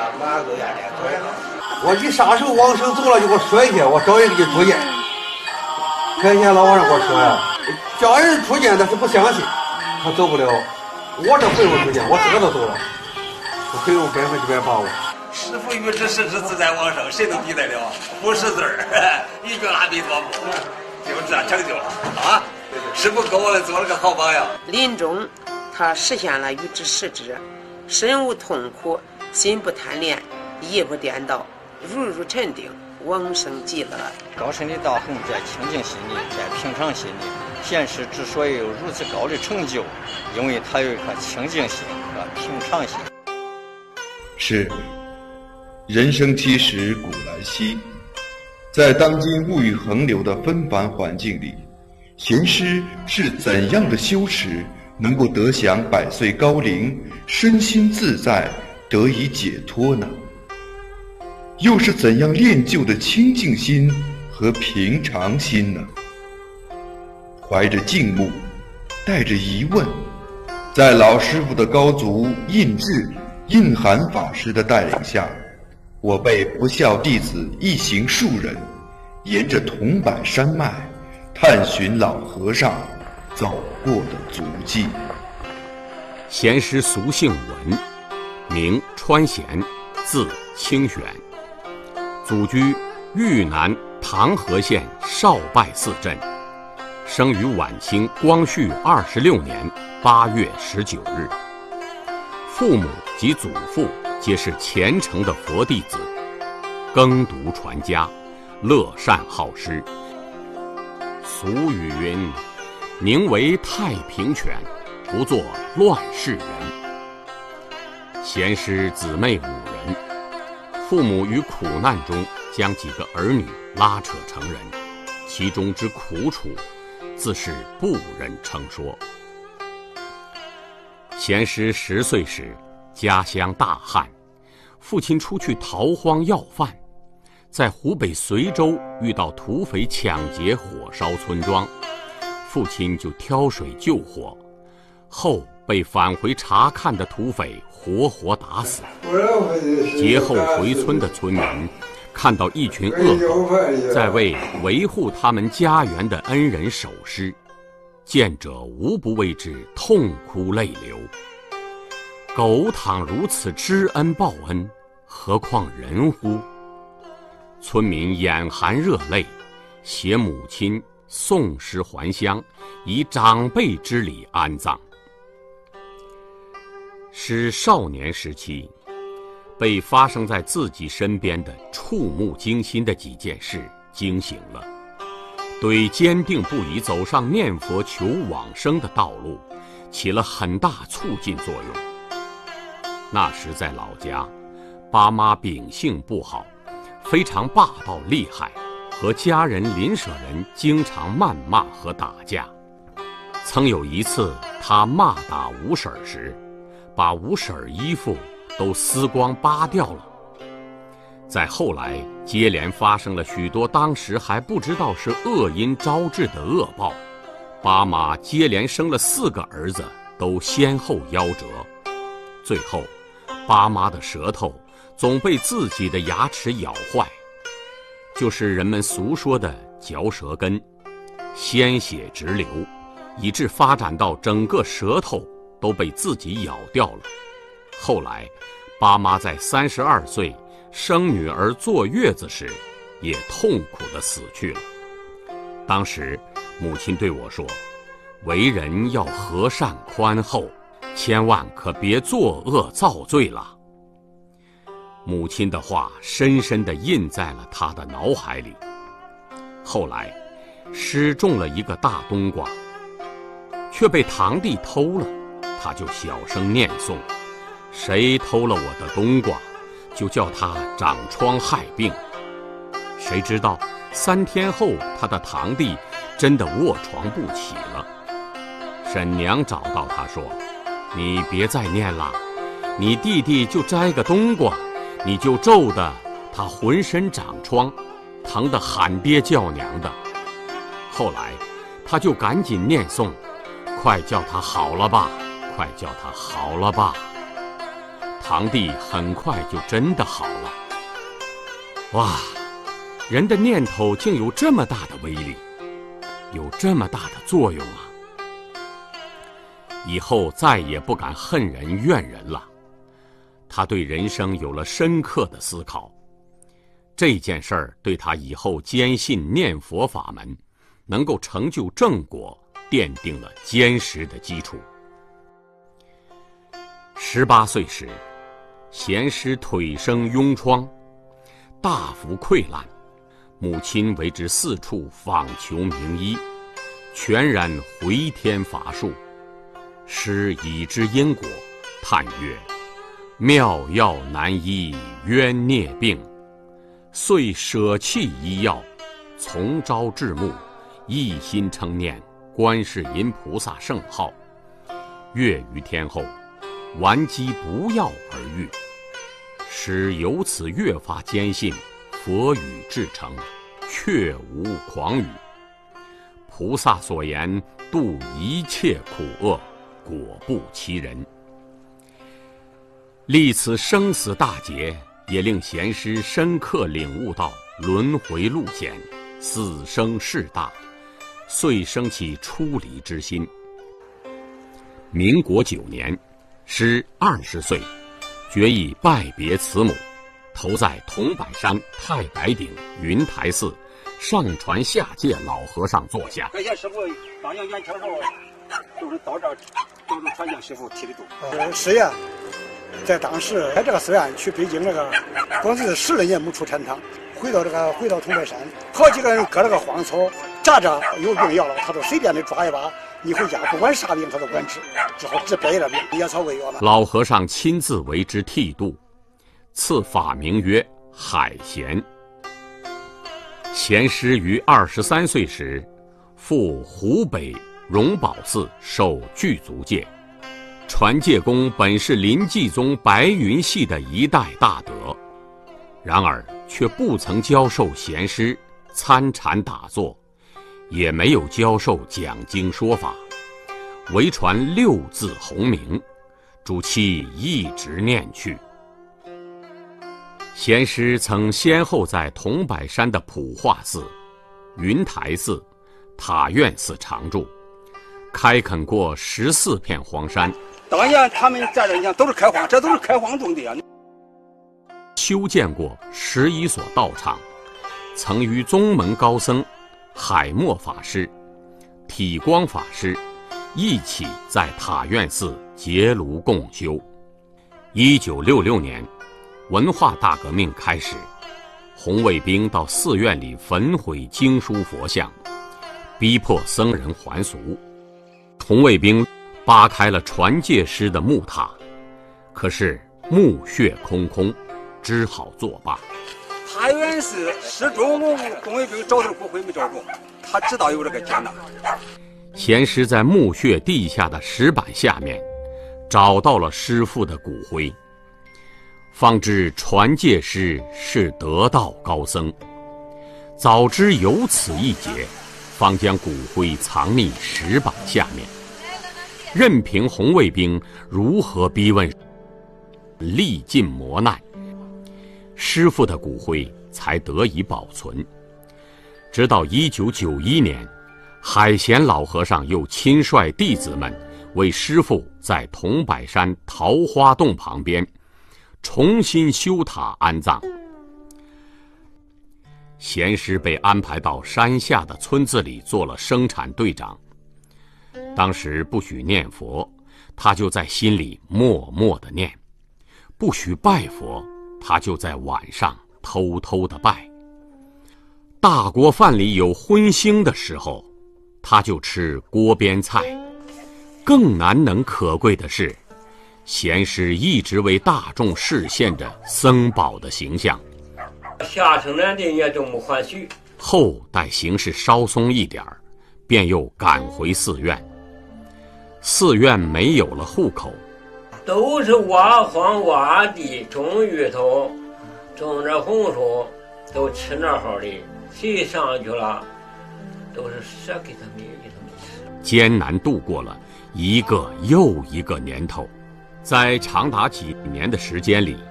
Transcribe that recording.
我一撒手往生走了就给我摔下，我找人给你住院。前天老晚上给我说呀，家人出见但是不相信，他走不了。我这朋友出见，我自个都走了，我可以用100%把握。 师父预知时至自在往生，谁都抵得了，不识字儿，一句阿弥陀佛，就这样成就了啊！师父给我们做了个好榜样。 临终，他实现了预知时至，身无痛苦，心不贪恋，意不颠倒，如沉定，往生极乐。 高深的大宏在清净心里，在平常心里。贤师之所以有如此高的成就，因为他有一颗清净心和平常心。 是，人生其实古来稀，在当今物欲横流的纷繁环境里，贤师是怎样的修持，能够得享100岁高龄，身心自在，得以解脱呢？又是怎样练就的清净心和平常心呢？怀着敬慕，带着疑问，在老师傅的高足印智、印涵法师的带领下，我辈不孝弟子一行数人，沿着桐柏山脉，探寻老和尚走过的足迹。 贤师俗姓文，名川贤，字清玄，祖居豫南唐河县少拜寺镇，生于晚清光绪26年8月19日。父母及祖父皆是虔诚的佛弟子，耕读传家，乐善好施。俗语云：宁为太平犬，不做乱世人。贤师姊妹5人，父母于苦难中将几个儿女拉扯成人，其中之苦楚自是不忍称说。贤师10岁时，家乡大旱，父亲出去逃荒要饭，在湖北随州遇到土匪抢劫火烧村庄，父亲就挑水救火，后被返回查看的土匪活活打死。劫后回村的村民看到一群恶狗在为维护他们家园的恩人守尸，见者无不为之痛哭泪流。狗倘如此知恩报恩，何况人乎？村民眼含热泪，携母亲送尸还乡，以长辈之礼安葬。使少年时期被发生在自己身边的触目惊心的几件事惊醒了，对坚定不移走上念佛求往生的道路起了很大促进作用。那时在老家，爸妈秉性不好，非常霸道厉害，和家人邻舍人经常谩骂和打架。曾有一次他骂打五婶时，把五婶衣服都撕光扒掉了。再后来接连发生了许多当时还不知道是恶因招致的恶报，爸妈接连生了4个儿子，都先后夭折。最后爸妈的舌头总被自己的牙齿咬坏，就是人们俗说的嚼舌根，鲜血直流，以致发展到整个舌头都被自己咬掉了。后来爸妈在32岁生女儿坐月子时，也痛苦地死去了。当时母亲对我说，为人要和善宽厚，千万可别作恶造罪了。母亲的话深深地印在了他的脑海里。后来失种了一个大冬瓜，却被堂弟偷了，他就小声念诵，谁偷了我的冬瓜，就叫他长疮害病。谁知道3天后，他的堂弟真的卧床不起了。婶娘找到他说，你别再念了，你弟弟就摘个冬瓜，你就咒得他浑身长疮，疼得喊爹叫娘的。后来他就赶紧念诵，快叫他好了吧，快叫他好了吧。 堂弟很快就真的好了。哇，人的念头竟有这么大的威力，有这么大的作用啊！以后再也不敢恨人怨人了。他对人生有了深刻的思考，这件事儿对他以后坚信念佛法门能够成就正果奠定了坚实的基础。18岁时，贤师腿生痈疮，大幅溃烂，母亲为之四处访求名医，全然回天乏术。师已知因果，叹曰：妙药难医冤孽病，遂舍弃医药，从朝至暮，一心称念观世音菩萨圣号。月余天后，顽疾不药而愈。师由此越发坚信佛语至诚，确无诳语。菩萨所言度一切苦厄，果不其人。历此生死大劫，也令贤师深刻领悟到轮回路险，死生事大，遂生起出离之心。民国9年，师20岁，决意拜别慈母，投在桐柏山太白顶云台寺上传下界老和尚座下。 感谢师傅当年元朝时候都是到这儿，都是传向师傅提的度。 师爷在当时在这个寺院去北京这个，光是10来年没出禅堂，回到桐柏山，好几个人割了个荒草，扎着有病要了，他都随便的抓一把，你回家不管啥病他都管治，只好治别的病，野草为药了。 老和尚亲自为之剃度，赐法名曰海贤。贤师于23岁时，赴湖北荣宝寺受具足戒。传戒功本是临济宗白云系的一代大德，然而却不曾教授贤师参禅打坐，也没有教授讲经说法，唯传6字洪名，主其一直念去。贤师曾先后在桐柏山的普化寺、云台寺、塔院寺常住，开垦过14片荒山。 当年他们在这，你看都是开荒，这都是开荒种地啊。 修建过11所道场，曾与宗门高僧海默法师、体光法师一起在塔院寺结庐共修。1966年，文化大革命开始，红卫兵到寺院里焚毁经书佛像，逼迫僧人还俗。红卫兵扒开了传戒师的木塔，可是墓穴空空，只好作罢。 塔院寺始终红卫兵找到骨灰没找着，他知道有这个艰难。 贤师在墓穴地下的石板下面找到了师父的骨灰，方知传戒师是得道高僧。早知有此一劫，方将骨灰藏匿石板下面，任凭红卫兵如何逼问，历尽磨难，师父的骨灰才得以保存。直到1991年，海贤老和尚又亲率弟子们为师父在桐柏山桃花洞旁边重新修塔安葬。贤师被安排到山下的村子里做了生产队长。当时不许念佛，他就在心里默默地念；不许拜佛，他就在晚上偷偷地拜。大锅饭里有荤腥的时候，他就吃锅边菜。更难能可贵的是，贤师一直为大众示现着僧宝的形象。 下城南的也都没还许。 后待形势稍松一点，便又赶回寺院。寺院没有了户口， 都是挖荒挖地，种芋头，种着红薯，都吃那好的。谁上去了，都是舍给他们吃。 艰难度过了一个又一个年头， 在长达几年的时间里，